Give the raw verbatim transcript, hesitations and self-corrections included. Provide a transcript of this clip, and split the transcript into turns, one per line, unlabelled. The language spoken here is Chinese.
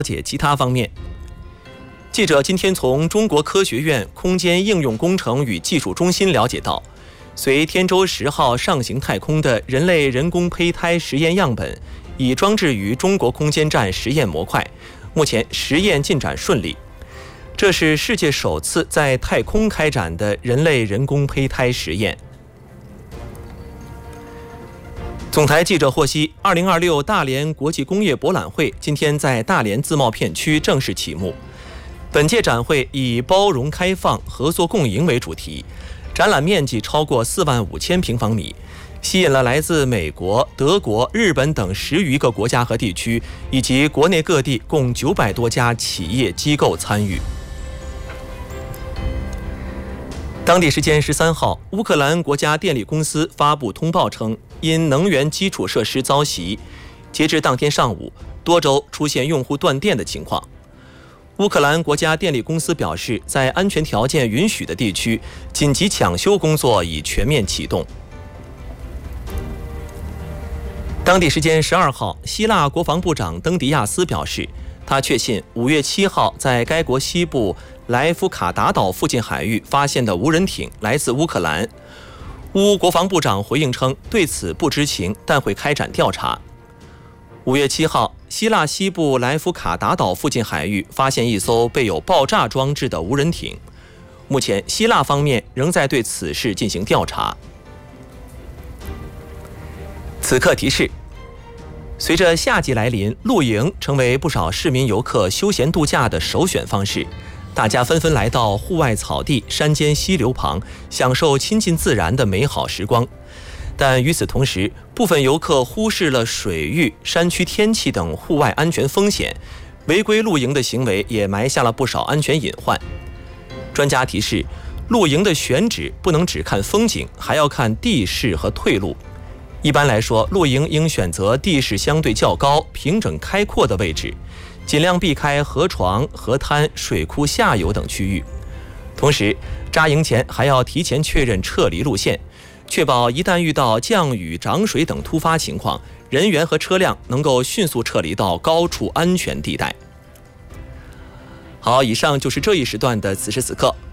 解其他方面。记者今天从中国科学院空间应用工程与技术中心了解到，随天舟十号上行太空的人类人工胚胎实验样本已装置于中国空间站实验模块，目前实验进展顺利。这是世界首次在太空开展的人类人工胚胎实验。总台记者获悉，二零二六大连国际工业博览会今天在大连自贸片区正式启幕。本届展会以包容开放、合作共赢为主题，展览面积超过四万五千平方米，吸引了来自美国、德国、日本等十余个国家和地区，以及国内各地共九百多家企业机构参与。当地时间十三号，乌克兰国家电力公司发布通报称，因能源基础设施遭袭，截至当天上午，多州出现用户断电的情况。乌克兰国家电力公司表示，在安全条件允许的地区，紧急抢修工作已全面启动。当地时间十二号，希腊国防部长登迪亚斯表示，他确信五月七号在该国西部莱夫卡达岛附近海域发现的无人艇来自乌克兰。乌国防部长回应称，对此不知情，但会开展调查。五月七号，希腊西部莱夫卡达岛附近海域发现一艘备有爆炸装置的无人艇。目前，希腊方面仍在对此事进行调查。此刻提示：随着夏季来临，露营成为不少市民游客休闲度假的首选方式。大家纷纷来到户外草地、山间溪流旁，享受亲近自然的美好时光。但与此同时，部分游客忽视了水域、山区天气等户外安全风险，违规露营的行为也埋下了不少安全隐患。专家提示，露营的选址不能只看风景，还要看地势和退路。一般来说，露营应选择地势相对较高、平整开阔的位置，尽量避开河床、河滩、水库下游等区域。同时，扎营前还要提前确认撤离路线，确保一旦遇到降雨、涨水等突发情况，人员和车辆能够迅速撤离到高处安全地带。好，以上就是这一时段的此时此刻。